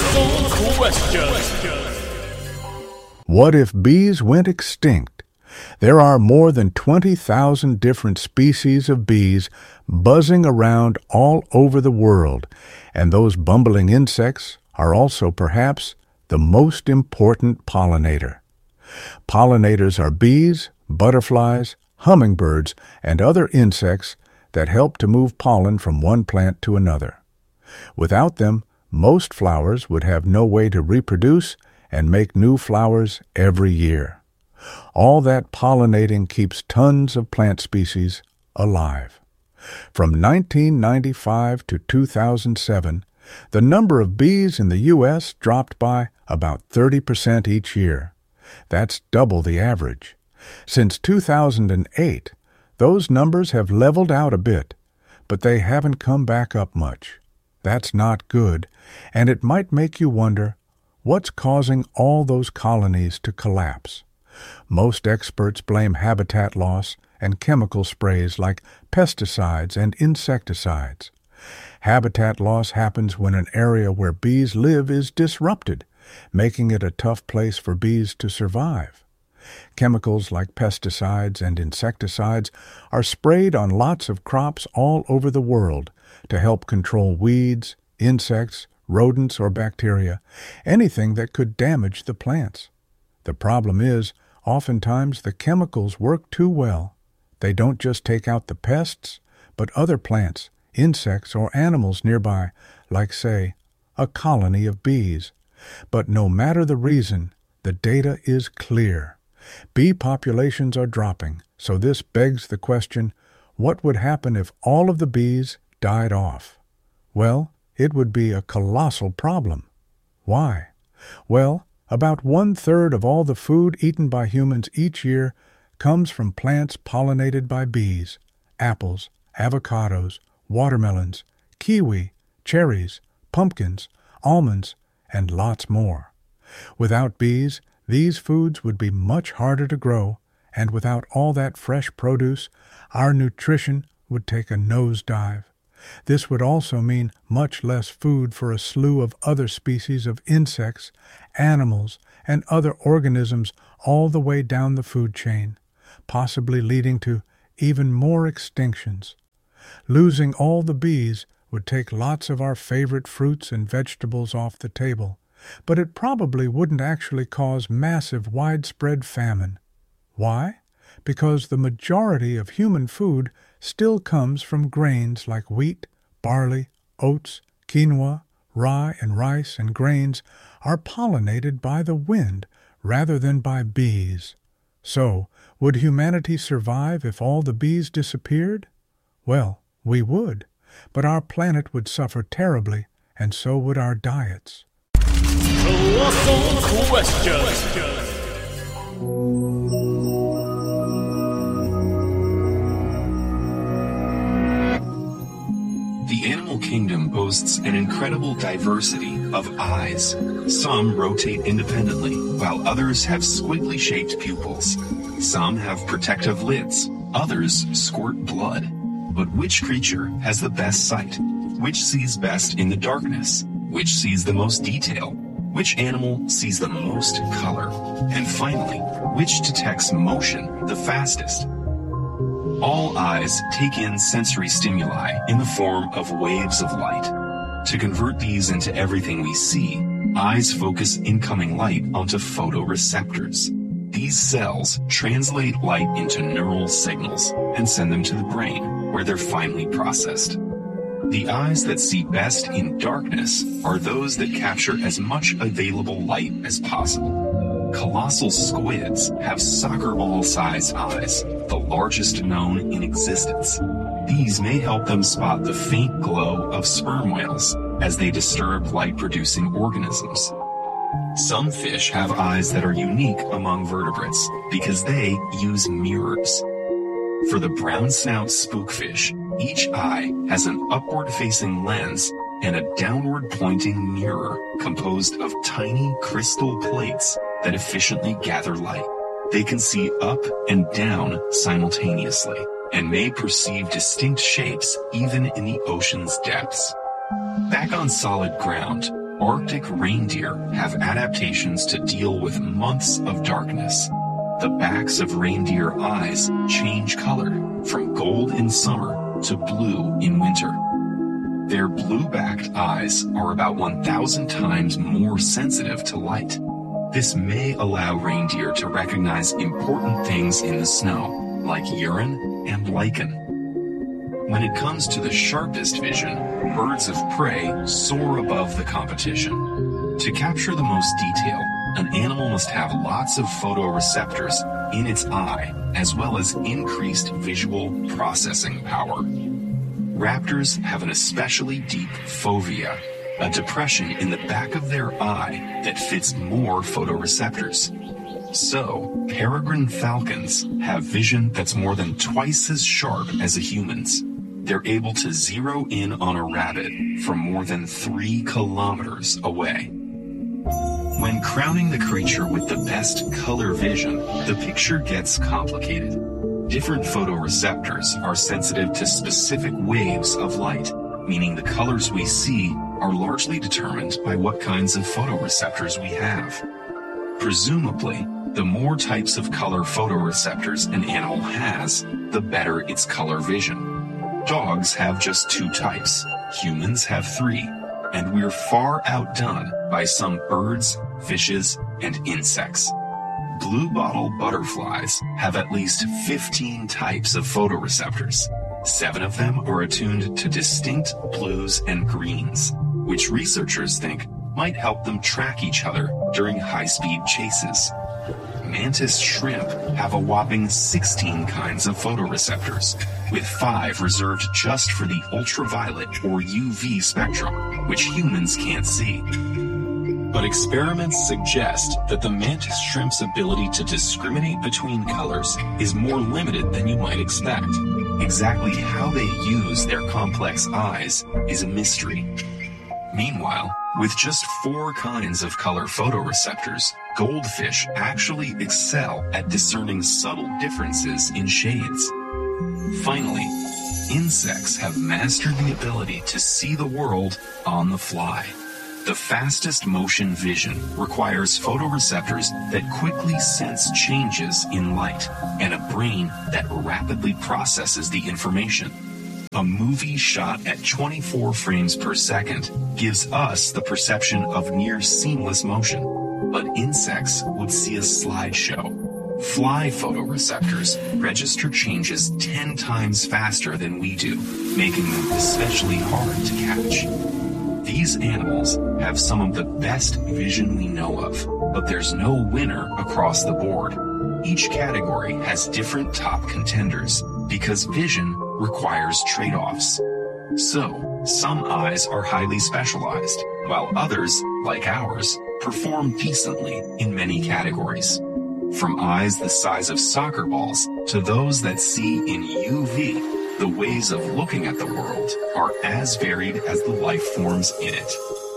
Colossal question. What if bees went extinct? There are more than 20,000 different species of bees buzzing around all over the world, and those bumbling insects are also perhaps the most important pollinator. Pollinators are bees, butterflies, hummingbirds, and other insects that help to move pollen from one plant to another. Without them, most flowers would have no way to reproduce and make new flowers every year. All that pollinating keeps tons of plant species alive. From 1995 to 2007, the number of bees in the U.S. dropped by about 30% each year. That's double the average. Since 2008, those numbers have leveled out a bit, but they haven't come back up much. That's not good, and it might make you wonder, what's causing all those colonies to collapse? Most experts blame habitat loss and chemical sprays like pesticides and insecticides. Habitat loss happens when an area where bees live is disrupted, making it a tough place for bees to survive. Chemicals like pesticides and insecticides are sprayed on lots of crops all over the world to help control weeds, insects, rodents, or bacteria, anything that could damage the plants. The problem is, oftentimes the chemicals work too well. They don't just take out the pests, but other plants, insects, or animals nearby, like, say, a colony of bees. But no matter the reason, the data is clear. Bee populations are dropping, so this begs the question, what would happen if all of the bees died off? Well, it would be a colossal problem. Why? Well, about 1/3 of all the food eaten by humans each year comes from plants pollinated by bees: apples, avocados, watermelons, kiwi, cherries, pumpkins, almonds, and lots more. Without bees, these foods would be much harder to grow, and without all that fresh produce, our nutrition would take a nosedive. This would also mean much less food for a slew of other species of insects, animals, and other organisms all the way down the food chain, possibly leading to even more extinctions. Losing all the bees would take lots of our favorite fruits and vegetables off the table, but it probably wouldn't actually cause massive widespread famine. Why? Because the majority of human food still comes from grains like wheat, barley, oats, quinoa, rye and rice and grains are pollinated by the wind rather than by bees. So, would humanity survive if all the bees disappeared? Well, we would, but our planet would suffer terribly, and so would our diets. Colossal question. The animal kingdom boasts an incredible diversity of eyes. Some rotate independently, while others have squiggly-shaped pupils. Some have protective lids, others squirt blood. But which creature has the best sight? Which sees best in the darkness? Which sees the most detail? Which animal sees the most color? And finally, which detects motion the fastest? All eyes take in sensory stimuli in the form of waves of light. To convert these into everything we see, eyes focus incoming light onto photoreceptors. These cells translate light into neural signals and send them to the brain, where they're finally processed. The eyes that see best in darkness are those that capture as much available light as possible. Colossal squids have soccer ball-sized eyes, the largest known in existence. These may help them spot the faint glow of sperm whales as they disturb light-producing organisms. Some fish have eyes that are unique among vertebrates because they use mirrors. For the brown snout spookfish, each eye has an upward-facing lens and a downward-pointing mirror composed of tiny crystal plates that efficiently gather light. They can see up and down simultaneously and may perceive distinct shapes even in the ocean's depths. Back on solid ground, Arctic reindeer have adaptations to deal with months of darkness. The backs of reindeer eyes change color from gold in summer to blue in winter. Their blue-backed eyes are about 1,000 times more sensitive to light. This may allow reindeer to recognize important things in the snow, like urine and lichen. When it comes to the sharpest vision, birds of prey soar above the competition. To capture the most detail, an animal must have lots of photoreceptors in its eye, as well as increased visual processing power. Raptors have an especially deep fovea, a depression in the back of their eye that fits more photoreceptors. So, peregrine falcons have vision that's more than twice as sharp as a human's. They're able to zero in on a rabbit from more than 3 kilometers away. When crowning the creature with the best color vision, the picture gets complicated. Different photoreceptors are sensitive to specific waves of light, meaning the colors we see are largely determined by what kinds of photoreceptors we have. Presumably, the more types of color photoreceptors an animal has, the better its color vision. Dogs have just 2 types, humans have 3, and we're far outdone by some birds, fishes, and insects. Bluebottle butterflies have at least 15 types of photoreceptors. 7 of them are attuned to distinct blues and greens, which researchers think might help them track each other during high-speed chases. Mantis shrimp have a whopping 16 kinds of photoreceptors, with 5 reserved just for the ultraviolet or UV spectrum, which humans can't see. But experiments suggest that the mantis shrimp's ability to discriminate between colors is more limited than you might expect. Exactly how they use their complex eyes is a mystery. Meanwhile, with just 4 kinds of color photoreceptors, goldfish actually excel at discerning subtle differences in shades. Finally, insects have mastered the ability to see the world on the fly. The fastest motion vision requires photoreceptors that quickly sense changes in light and a brain that rapidly processes the information. A movie shot at 24 frames per second gives us the perception of near seamless motion, but insects would see a slideshow. Fly photoreceptors register changes 10 times faster than we do, making them especially hard to catch. These animals have some of the best vision we know of, but there's no winner across the board. Each category has different top contenders because vision requires trade-offs. So, some eyes are highly specialized, while others, like ours, perform decently in many categories. From eyes the size of soccer balls to those that see in UV, the ways of looking at the world are as varied as the life forms in it.